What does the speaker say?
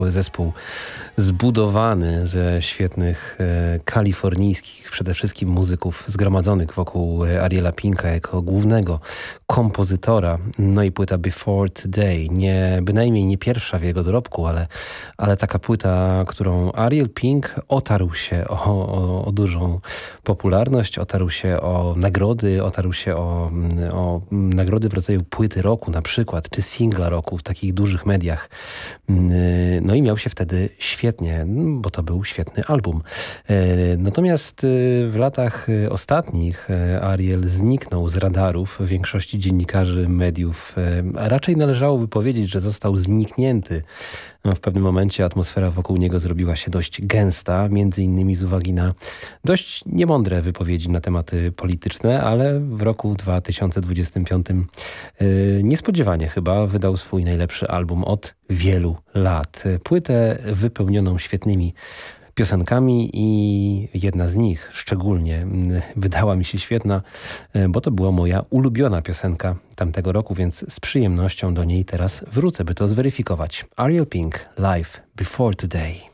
Zespół zbudowany ze świetnych kalifornijskich, przede wszystkim muzyków zgromadzonych wokół Ariela Pinka jako głównego kompozytora. No i płyta Before Today, bynajmniej nie pierwsza w jego dorobku, ale taka płyta, którą Ariel Pink otarł się o dużą popularność, otarł się o nagrody, otarł się o nagrody w rodzaju płyty roku na przykład, czy singla roku w takich dużych mediach. No i miał się wtedy świetnie, bo to był świetny album. Natomiast w latach ostatnich Ariel zniknął z radarów większości dziennikarzy, mediów. A raczej należałoby powiedzieć, że został zniknięty. W pewnym momencie atmosfera wokół niego zrobiła się dość gęsta, między innymi z uwagi na dość niemądre wypowiedzi na tematy polityczne, ale w roku 2025 niespodziewanie chyba wydał swój najlepszy album od wielu lat. Płytę wypełnioną świetnymi piosenkami i jedna z nich szczególnie wydała mi się świetna, bo to była moja ulubiona piosenka tamtego roku, więc z przyjemnością do niej teraz wrócę, by to zweryfikować. Ariel Pink, Live Before Today.